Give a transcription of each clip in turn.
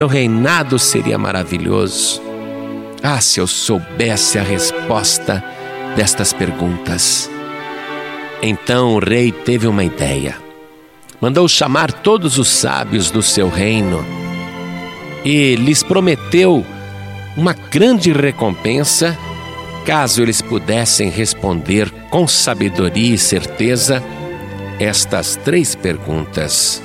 meu reinado seria maravilhoso. Ah, se eu soubesse a resposta destas perguntas. Então o rei teve uma ideia. Mandou chamar todos os sábios do seu reino e lhes prometeu uma grande recompensa caso eles pudessem responder com sabedoria e certeza estas 3 perguntas.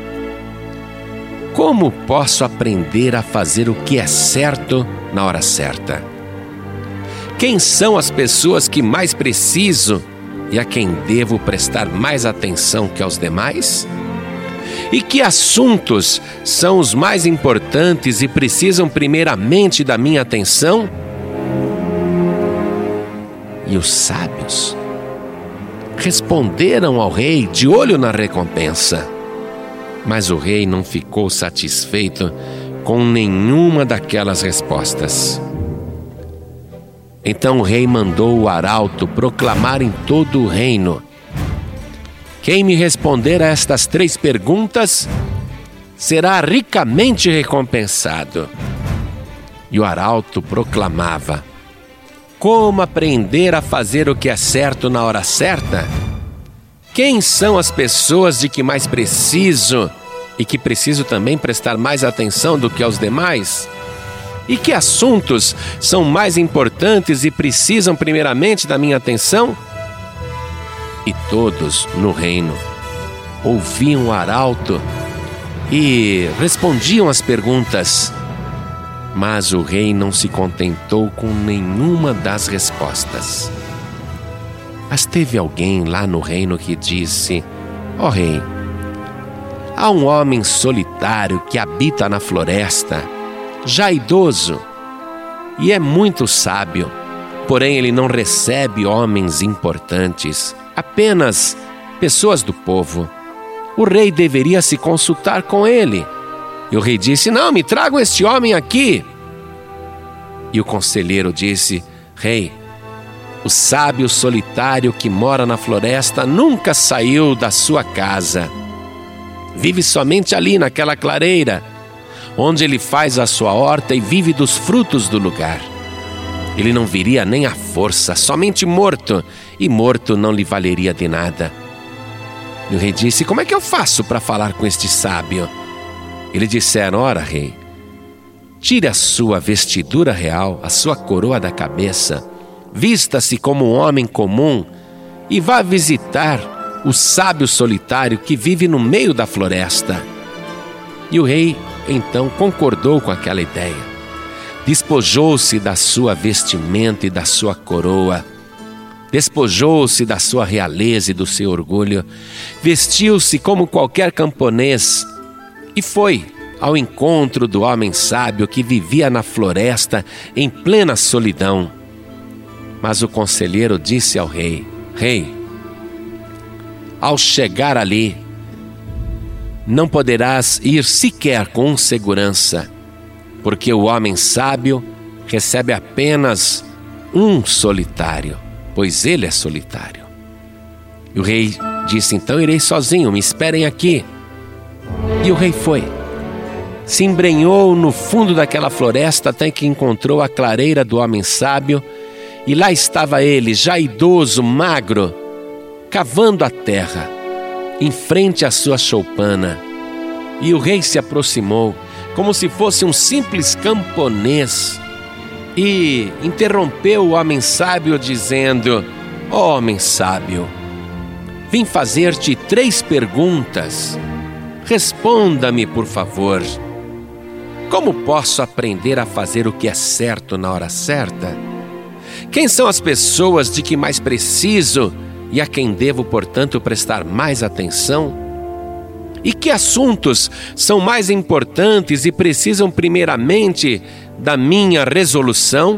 Como posso aprender a fazer o que é certo na hora certa? Quem são as pessoas que mais preciso e a quem devo prestar mais atenção que aos demais? E que assuntos são os mais importantes e precisam primeiramente da minha atenção? E os sábios responderam ao rei de olho na recompensa. Mas o rei não ficou satisfeito com nenhuma daquelas respostas. Então o rei mandou o arauto proclamar em todo o reino: quem me responder a estas 3 perguntas será ricamente recompensado. E o arauto proclamava: como aprender a fazer o que é certo na hora certa? Quem são as pessoas de que mais preciso e que preciso também prestar mais atenção do que aos demais? E que assuntos são mais importantes e precisam primeiramente da minha atenção? E todos no reino ouviam o arauto e respondiam às perguntas. Mas o rei não se contentou com nenhuma das respostas. Mas teve alguém lá no reino que disse: ó rei, há um homem solitário que habita na floresta, já idoso, e é muito sábio. Porém, ele não recebe homens importantes, apenas pessoas do povo. O rei deveria se consultar com ele. E o rei disse: não, me tragam este homem aqui. E o conselheiro disse: rei, o sábio solitário que mora na floresta nunca saiu da sua casa. Vive somente ali naquela clareira, onde ele faz a sua horta e vive dos frutos do lugar. Ele não viria nem à força, somente morto, e morto não lhe valeria de nada. E o rei disse: como é que eu faço para falar com este sábio? Eles disseram: ora, rei, tire a sua vestidura real, a sua coroa da cabeça, vista-se como um homem comum e vá visitar o sábio solitário que vive no meio da floresta. E o rei então concordou com aquela ideia. Despojou-se da sua vestimenta e da sua coroa, despojou-se da sua realeza e do seu orgulho, vestiu-se como qualquer camponês e foi ao encontro do homem sábio que vivia na floresta em plena solidão. Mas o conselheiro disse ao rei: rei, ao chegar ali, não poderás ir sequer com segurança, porque o homem sábio recebe apenas um solitário, pois ele é solitário. E o rei disse: então irei sozinho, me esperem aqui. E o rei foi. Se embrenhou no fundo daquela floresta até que encontrou a clareira do homem sábio, e lá estava ele, já idoso, magro, cavando a terra, em frente à sua choupana. E o rei se aproximou, como se fosse um simples camponês, e interrompeu o homem sábio, dizendo: ó homem sábio, vim fazer-te 3 perguntas. Responda-me, por favor. Como posso aprender a fazer o que é certo na hora certa? Quem são as pessoas de que mais preciso e a quem devo, portanto, prestar mais atenção? E que assuntos são mais importantes e precisam primeiramente da minha resolução?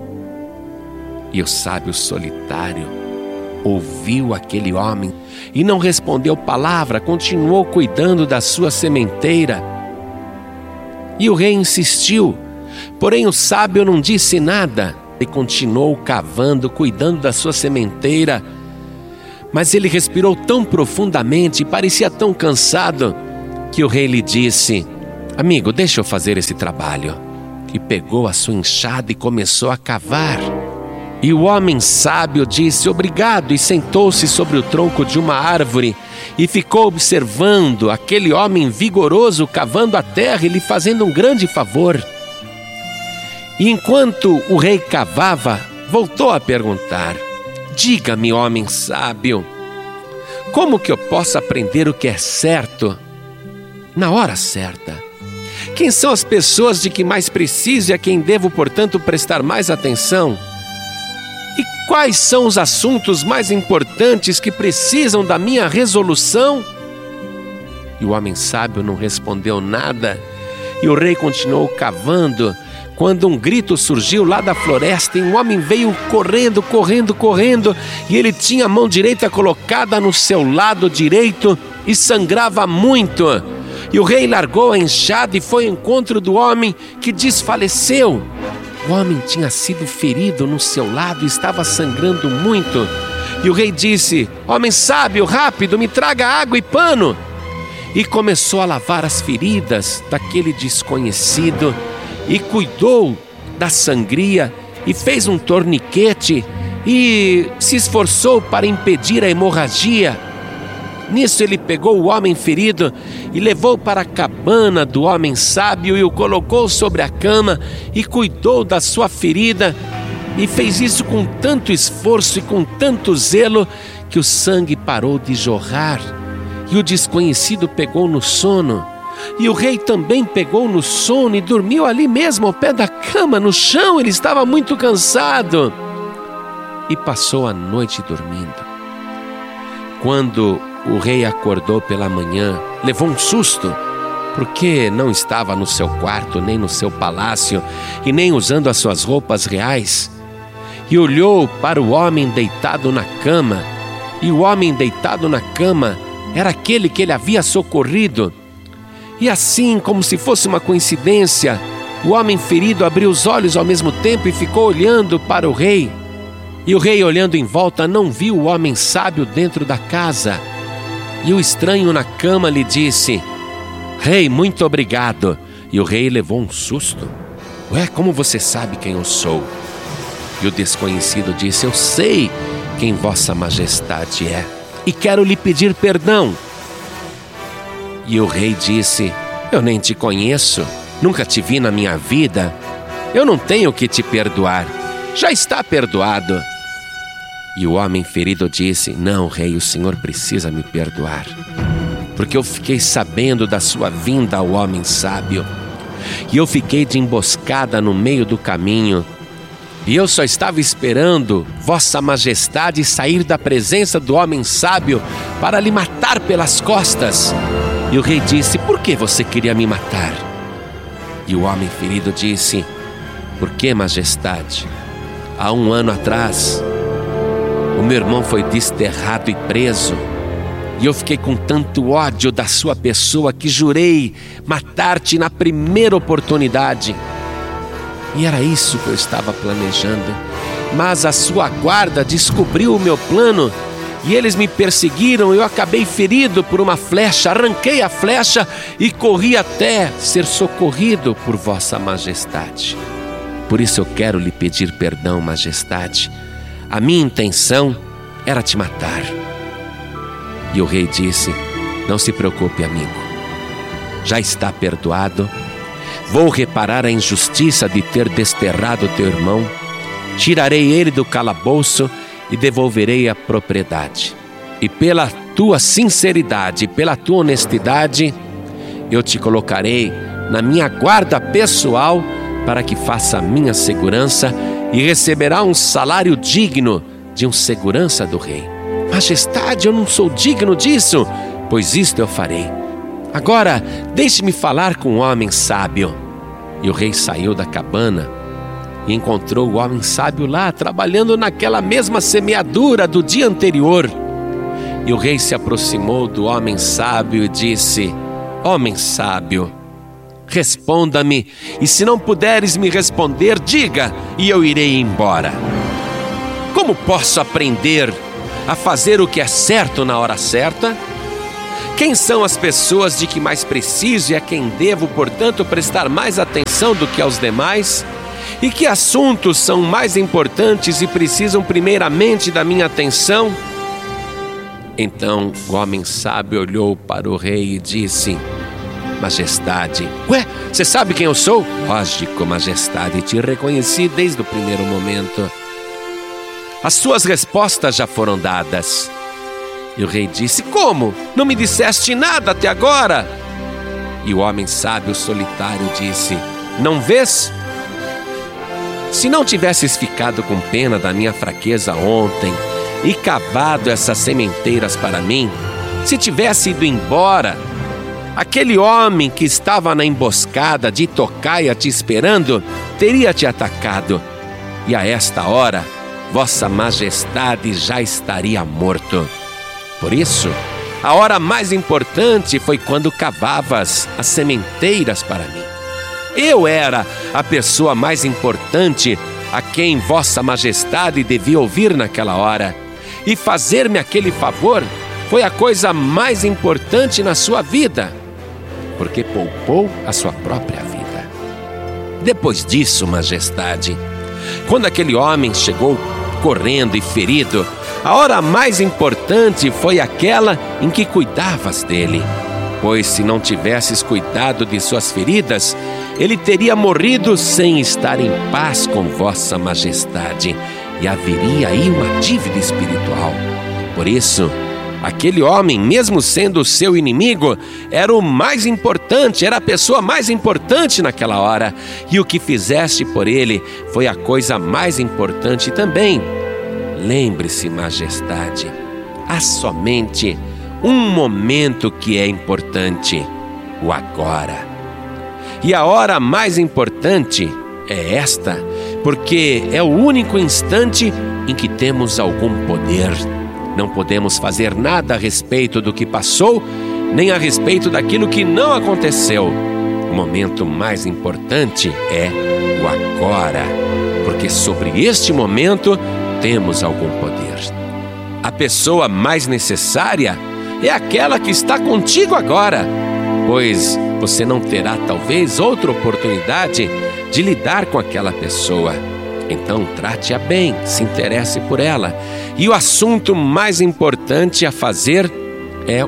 E o sábio solitário ouviu aquele homem e não respondeu palavra, continuou cuidando da sua sementeira. E o rei insistiu, porém o sábio não disse nada e continuou cavando, cuidando da sua sementeira. Mas ele respirou tão profundamente e parecia tão cansado que o rei lhe disse: Amigo, deixa eu fazer esse trabalho. E pegou a sua enxada e começou a cavar. E o homem sábio disse obrigado e sentou-se sobre o tronco de uma árvore e ficou observando aquele homem vigoroso cavando a terra e lhe fazendo um grande favor. E enquanto o rei cavava, voltou a perguntar: diga-me, homem sábio, como que eu posso aprender o que é certo na hora certa? Quem são as pessoas de que mais preciso e a quem devo, portanto, prestar mais atenção? E quais são os assuntos mais importantes que precisam da minha resolução? E o homem sábio não respondeu nada, e o rei continuou cavando, quando um grito surgiu lá da floresta e um homem veio correndo, e ele tinha a mão direita colocada no seu lado direito e sangrava muito. E o rei largou a enxada e foi ao encontro do homem que desfaleceu. O homem tinha sido ferido no seu lado e estava sangrando muito. E o rei disse: homem sábio, rápido, me traga água e pano. E começou a lavar as feridas daquele desconhecido e cuidou da sangria e fez um torniquete e se esforçou para impedir a hemorragia. Nisso ele pegou o homem ferido e levou para a cabana do homem sábio e o colocou sobre a cama e cuidou da sua ferida, e fez isso com tanto esforço e com tanto zelo que o sangue parou de jorrar. E o desconhecido pegou no sono, e o rei também pegou no sono e dormiu ali mesmo ao pé da cama, no chão. Ele estava muito cansado e passou a noite dormindo. Quando o rei acordou pela manhã, levou um susto, porque não estava no seu quarto, nem no seu palácio, e nem usando as suas roupas reais. E olhou para o homem deitado na cama, e o homem deitado na cama era aquele que ele havia socorrido. E assim, como se fosse uma coincidência, o homem ferido abriu os olhos ao mesmo tempo e ficou olhando para o rei. E o rei, olhando em volta, não viu o homem sábio dentro da casa. E o estranho na cama lhe disse: rei, muito obrigado. E o rei levou um susto. Ué, como você sabe quem eu sou? E o desconhecido disse: eu sei quem vossa majestade é, e quero lhe pedir perdão. E o rei disse: eu nem te conheço, nunca te vi na minha vida, eu não tenho que te perdoar, já está perdoado. E o homem ferido disse: não, rei, o senhor precisa me perdoar, porque eu fiquei sabendo da sua vinda ao homem sábio, e eu fiquei de emboscada no meio do caminho, e eu só estava esperando vossa majestade sair da presença do homem sábio para lhe matar pelas costas. E o rei disse: por que você queria me matar? E o homem ferido disse: porque, majestade, há 1 ano atrás, o meu irmão foi desterrado e preso, e eu fiquei com tanto ódio da sua pessoa que jurei matar-te na primeira oportunidade. E era isso que eu estava planejando, mas a sua guarda descobriu o meu plano, e eles me perseguiram. Eu acabei ferido por uma flecha, arranquei a flecha e corri até ser socorrido por vossa majestade. Por isso eu quero lhe pedir perdão, majestade. A minha intenção era te matar. E o rei disse: não se preocupe, amigo, já está perdoado. Vou reparar a injustiça de ter desterrado teu irmão, tirarei ele do calabouço e devolverei a propriedade. E pela tua sinceridade, pela tua honestidade, eu te colocarei na minha guarda pessoal para que faça a minha segurança, e receberá um salário digno de um segurança do rei. Majestade, eu não sou digno disso. Pois isto eu farei. Agora, deixe-me falar com o homem sábio. E o rei saiu da cabana e encontrou o homem sábio lá, trabalhando naquela mesma semeadura do dia anterior. E o rei se aproximou do homem sábio e disse: homem sábio, responda-me, e se não puderes me responder, diga, e eu irei embora. Como posso aprender a fazer o que é certo na hora certa? Quem são as pessoas de que mais preciso e a quem devo, portanto, prestar mais atenção do que aos demais? E que assuntos são mais importantes e precisam primeiramente da minha atenção? Então o homem sábio olhou para o rei e disse: Majestade. Ué, você sabe quem eu sou? Lógico, majestade, te reconheci desde o primeiro momento. As suas respostas já foram dadas. E o rei disse: Como? Não me disseste nada até agora? E o homem sábio solitário disse: Não vês? Se não tivesses ficado com pena da minha fraqueza ontem e cavado essas sementeiras para mim, se tivesse ido embora, aquele homem que estava na emboscada de tocaia te esperando teria te atacado, e a esta hora vossa majestade já estaria morto. Por isso, a hora mais importante foi quando cavavas as sementeiras para mim. Eu era a pessoa mais importante a quem vossa majestade devia ouvir naquela hora, e fazer-me aquele favor foi a coisa mais importante na sua vida, porque poupou a sua própria vida. Depois disso, majestade, quando aquele homem chegou correndo e ferido, a hora mais importante foi aquela em que cuidavas dele, pois se não tivesses cuidado de suas feridas, ele teria morrido sem estar em paz com vossa majestade, e haveria aí uma dívida espiritual. Por isso, aquele homem, mesmo sendo seu inimigo, era o mais importante, era a pessoa mais importante naquela hora, e o que fizeste por ele foi a coisa mais importante também. Lembre-se, majestade, há somente um momento que é importante: o agora. E a hora mais importante é esta, porque é o único instante em que temos algum poder. Não podemos fazer nada a respeito do que passou, nem a respeito daquilo que não aconteceu. O momento mais importante é o agora, porque sobre este momento temos algum poder. A pessoa mais necessária é aquela que está contigo agora, pois você não terá talvez outra oportunidade de lidar com aquela pessoa. Então trate-a bem, se interesse por ela. E o assunto mais importante a fazer é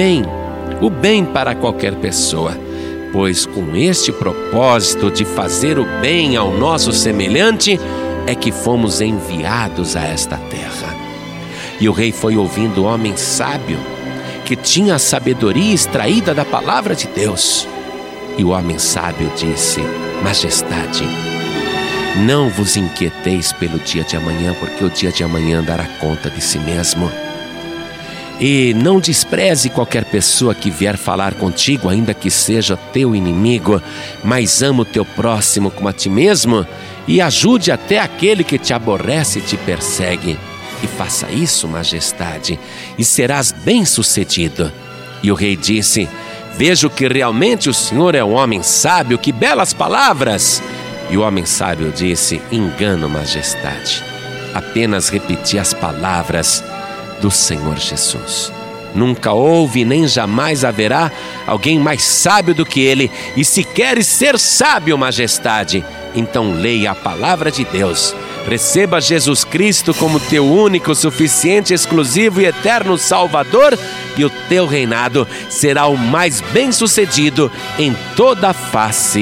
o bem para qualquer pessoa, pois com este propósito de fazer o bem ao nosso semelhante é que fomos enviados a esta terra. E o rei foi ouvindo o homem sábio, que tinha a sabedoria extraída da palavra de Deus. E o homem sábio disse: Majestade, não vos inquieteis pelo dia de amanhã, porque o dia de amanhã dará conta de si mesmo. E não despreze qualquer pessoa que vier falar contigo, ainda que seja teu inimigo, mas ama o teu próximo como a ti mesmo, e ajude até aquele que te aborrece e te persegue. E faça isso, majestade, e serás bem-sucedido. E o rei disse: Vejo que realmente o senhor é um homem sábio, que belas palavras! E o homem sábio disse: Engano, majestade. Apenas repeti as palavras do Senhor Jesus. Nunca houve nem jamais haverá alguém mais sábio do que ele. E se queres ser sábio, majestade, então leia a palavra de Deus. Receba Jesus Cristo como teu único, suficiente, exclusivo e eterno Salvador, e o teu reinado será o mais bem-sucedido em toda a face